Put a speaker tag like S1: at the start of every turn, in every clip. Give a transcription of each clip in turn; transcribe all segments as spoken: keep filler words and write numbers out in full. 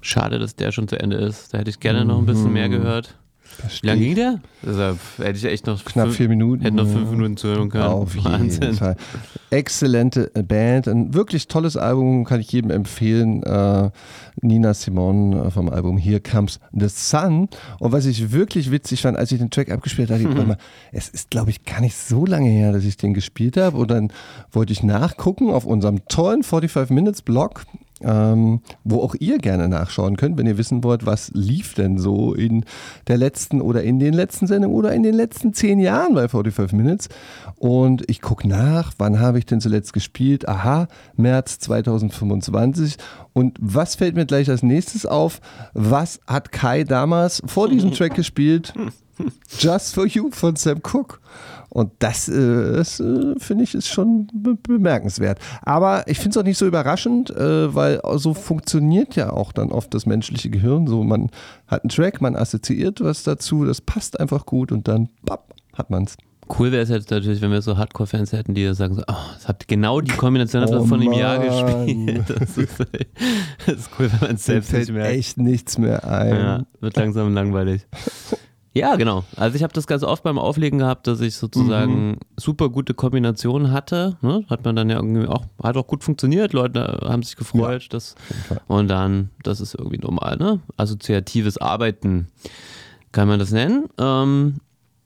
S1: Schade, dass der schon zu Ende ist. Da hätte ich gerne noch ein bisschen mehr gehört. Wie lange ging der? Deshalb hätte ich echt noch
S2: knapp
S1: fünf,
S2: vier Minuten.
S1: Hätte noch fünf Minuten zuhören können.
S2: Auf
S1: Wahnsinn.
S2: jeden Fall. Exzellente Band, ein wirklich tolles Album, kann ich jedem empfehlen. Äh, Nina Simone vom Album Here Comes the Sun. Und was ich wirklich witzig fand, als ich den Track abgespielt habe, dachte ich, mal, es ist, glaube ich, gar nicht so lange her, dass ich den gespielt habe. Und dann wollte ich nachgucken auf unserem tollen forty-five Minutes Blog. Ähm, wo auch ihr gerne nachschauen könnt, wenn ihr wissen wollt, was lief denn so in der letzten oder in den letzten Sendungen oder in den letzten zehn Jahren bei forty-five Minutes. Und ich gucke nach, wann habe ich denn zuletzt gespielt? Aha, März zwanzig fünfundzwanzig. Und was fällt mir gleich als nächstes auf? Was hat Kai damals vor diesem Track gespielt? Just for You von Sam Cooke. Und das, äh, das äh, finde ich, ist schon be- bemerkenswert. Aber ich finde es auch nicht so überraschend, äh, weil so funktioniert ja auch dann oft das menschliche Gehirn. So, man hat einen Track, man assoziiert was dazu, das passt einfach gut und dann bap, hat man es.
S1: Cool wäre es jetzt natürlich, wenn wir so Hardcore-Fans hätten, die sagen so, oh, das habt genau die Kombination habt ihr
S2: Oh
S1: von einem Jahr
S2: Mann.
S1: gespielt. Das ist, das ist cool, wenn man es selbst
S2: Mir
S1: nicht
S2: fällt
S1: merkt.
S2: echt nichts mehr ein.
S1: Ja, wird langsam langweilig. Ja, genau. Also ich habe das ganz oft beim Auflegen gehabt, dass ich sozusagen mhm. super gute Kombinationen hatte. Ne? Hat man dann ja irgendwie auch, hat auch gut funktioniert. Leute haben sich gefreut. Ja, das, und dann, das ist irgendwie normal, ne? Assoziatives Arbeiten kann man das nennen. Ähm,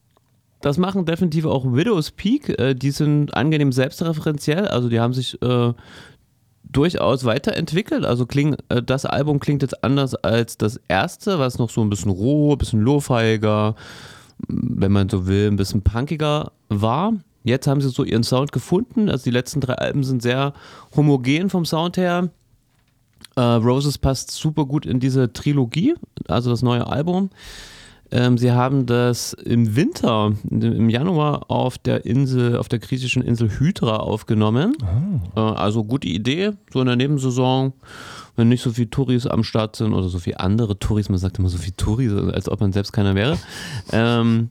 S1: das machen definitiv auch Widow's Peak. Äh, die sind angenehm selbstreferenziell. Also die haben sich äh, durchaus weiterentwickelt. Also kling, äh, das Album klingt jetzt anders als das erste, was noch so ein bisschen roh, ein bisschen lo-fiiger, wenn man so will, ein bisschen punkiger war. Jetzt haben sie so ihren Sound gefunden. Also die letzten drei Alben sind sehr homogen vom Sound her. Äh, Roses passt super gut in diese Trilogie, also das neue Album. Ähm, sie haben das im Winter, im Januar auf der Insel, auf der griechischen Insel Hydra aufgenommen. Oh. Äh, also gute Idee, so in der Nebensaison, wenn nicht so viele Touris am Start sind oder so viele andere Touris, man sagt immer so viele Touris, als ob man selbst keiner wäre. ähm,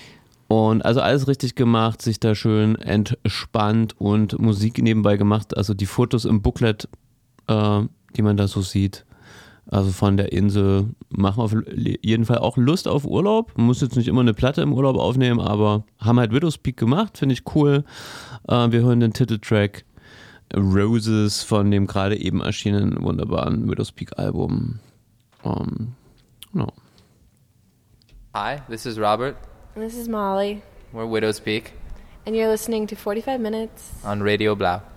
S1: und also alles richtig gemacht, sich da schön entspannt und Musik nebenbei gemacht. Also die Fotos im Booklet, äh, die man da so sieht, also von der Insel, machen auf jeden Fall auch Lust auf Urlaub. Man muss jetzt nicht immer eine Platte im Urlaub aufnehmen, aber haben halt Widow's Peak gemacht, finde ich cool. Äh, wir hören den Titeltrack Roses von dem gerade eben erschienenen wunderbaren Widow's Peak Album. Um, no.
S3: Hi, this is Robert.
S4: And this is Molly.
S3: We're Widow's Peak.
S4: And you're listening to forty-five Minutes
S3: on Radio Blau.